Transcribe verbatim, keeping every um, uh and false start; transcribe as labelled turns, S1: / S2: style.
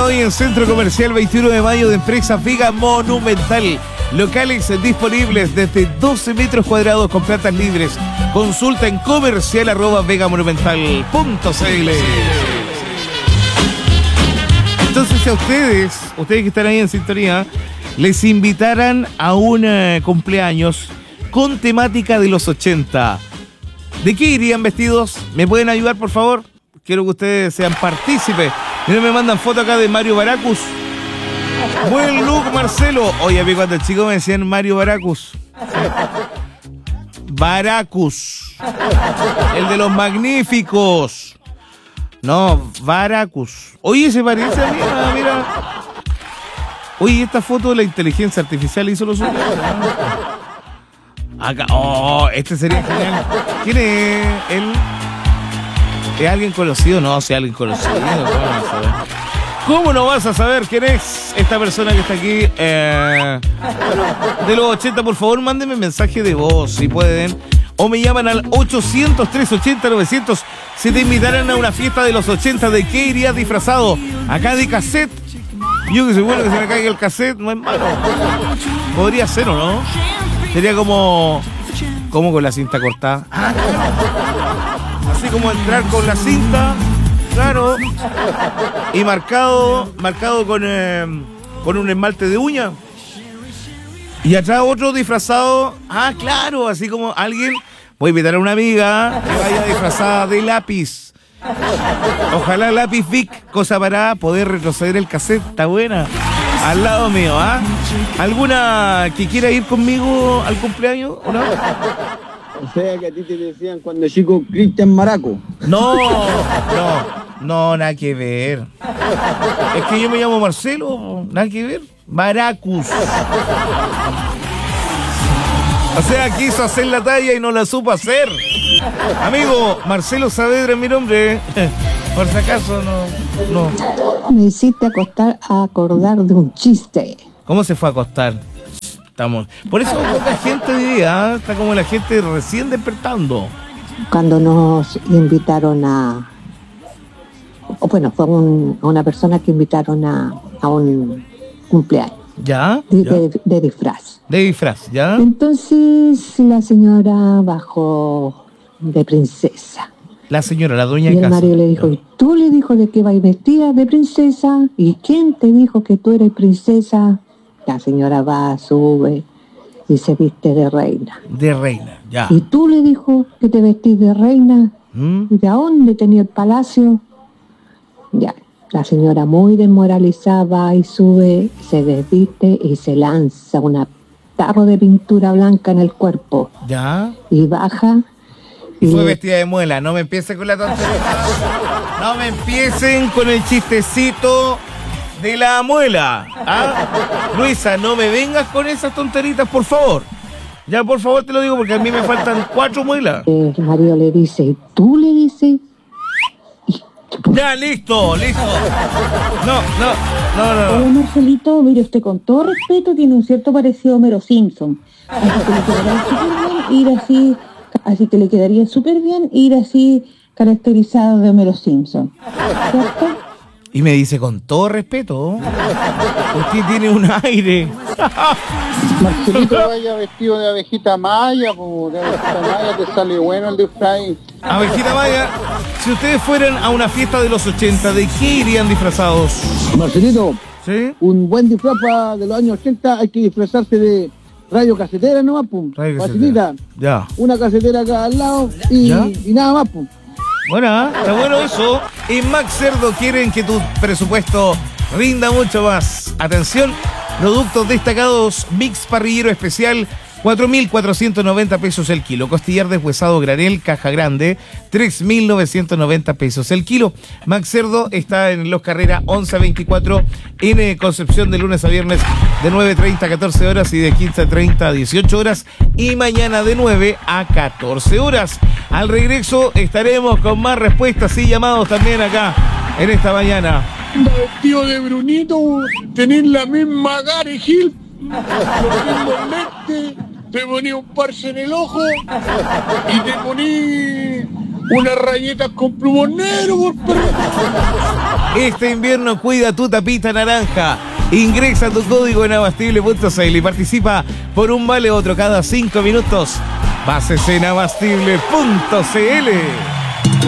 S1: hoy en Centro Comercial veintiuno de mayo de Empresa Vega Monumental. Locales disponibles desde doce metros cuadrados con plantas libres. Consulta en comercial arroba vegamonumental punto cl. Entonces, si a ustedes, ustedes que están ahí en sintonía, les invitaran a un eh, cumpleaños con temática de los ochenta, ¿de qué irían vestidos? ¿Me pueden ayudar, por favor? Quiero que ustedes sean partícipes. Miren, me mandan foto acá de Mario Baracus. Buen look, Marcelo. Oye, a mí cuando el chico me decían Mario Baracus. Baracus. El de los magníficos. No, Baracus. Oye, se parece a mí, mira. Oye, esta foto de la inteligencia artificial hizo lo suyo. Acá, oh, este sería genial. ¿Quién es él? ¿Es alguien conocido? No, si es alguien conocido. ¿Cómo no vas a saber? ¿Cómo no vas a saber quién es esta persona que está aquí? Eh, de los ochenta, por favor, mándenme mensaje de voz, si pueden. O me llaman al ochocientos, trescientos ochenta, novecientos. Si te invitaran a una fiesta de los ochenta, ¿de qué irías disfrazado? Acá de cassette. Yo que soy bueno que se me caiga el cassette, no es malo. Podría ser, ¿o no? Sería como... como con la cinta cortada. Así como entrar con la cinta, claro. Y marcado, marcado con, eh, con un esmalte de uña. Y atrás otro disfrazado. Ah, claro, así como alguien... Voy a invitar a una amiga que vaya disfrazada de lápiz. Ojalá lápiz Vic, cosa para poder retroceder el cassette. Está buena. Al lado mío, ¿ah? ¿Alguna que quiera ir conmigo al cumpleaños o no?
S2: O sea que a ti te decían cuando chico Cristian Maraco.
S1: No, no, no, nada que ver. Es que yo me llamo Marcelo, nada que ver. Maracus. O sea, quiso hacer la talla y no la supo hacer. Amigo, Marcelo Saavedra es mi nombre. Por si acaso, no, no.
S3: Me hiciste acostar a acordar de un chiste.
S1: ¿Cómo se fue a acostar? Estamos. Por eso poca gente diría, ¿eh? Está como la gente recién despertando.
S3: Cuando nos invitaron a... o bueno, fue un, a una persona que invitaron a, a un cumpleaños.
S1: ¿Ya?
S3: De,
S1: ¿Ya?
S3: de, de disfraz.
S1: De disfraz, ¿ya?
S3: Entonces la señora bajó de princesa.
S1: La señora, la dueña
S3: y
S1: de casa.
S3: Y el marido le dijo, ¿y tú le dijo de que vais vestida de princesa? ¿Y quién te dijo que tú eres princesa? La señora va, sube y se viste de reina.
S1: De reina, ya.
S3: ¿Y tú le dijo que te vestís de reina?
S1: ¿Mm?
S3: ¿Y de dónde tenía el palacio? Ya, la señora muy desmoralizada y sube, se desviste y se lanza una tarro de pintura blanca en el cuerpo.
S1: Ya.
S3: Y baja.
S1: Y fue vestida de muela, no me empiecen con la tontería. No me empiecen con el chistecito de la muela. ¿Ah? Luisa, no me vengas con esas tonteritas, por favor. Ya, por favor, te lo digo porque a mí me faltan cuatro muelas.
S3: El marido le dice, ¿y tú le dices?
S1: Ya, listo, listo. No, no, no, no.
S4: Hola, Marcelito, mire usted, con todo respeto, tiene un cierto parecido a Homero Simpson. Así que le quedaría súper bien ir así, así que le quedaría súper bien ir así caracterizado de Homero Simpson. ¿Cierto?
S1: Y me dice, con todo respeto, usted tiene un aire.
S2: Marcelito, vaya vestido de abejita maya, pues, de abejita maya te sale bueno el disfraz.
S1: Abejita Maya, si ustedes fueran a una fiesta de los ochenta, ¿de qué irían disfrazados?
S2: Marcelito,
S1: ¿sí?
S2: Un buen disfraz para de los años ochenta, hay que disfrazarse de radio casetera nomás, pum.
S1: Radio
S2: Facilita.
S1: Ya.
S2: Una casetera acá al lado y, y nada más, pum.
S1: Bueno, ¿eh? Está bueno eso. En Max Cerdo quieren que tu presupuesto rinda mucho más. Atención, productos destacados, mix parrillero especial, cuatro mil cuatrocientos noventa pesos el kilo. Costillar deshuesado granel, caja grande, tres mil novecientos noventa pesos el kilo. Max Cerdo está en Los Carrera once veinticuatro, en Concepción, de lunes a viernes de nueve treinta a catorce horas y de quince treinta a dieciocho horas. Y mañana de nueve a catorce horas. Al regreso estaremos con más respuestas y llamados también acá en esta mañana.
S2: Vestido de Brunito, tenés la misma Gary Hill, los mismos lentes, te ponía un parche en el ojo y te poní Unas rayitas con plumón negro, por perro.
S1: Este invierno cuida tu tapita naranja. Ingresa tu código en abastible punto c l y participa por un vale otro cada cinco minutos. Bases en abastible punto c l.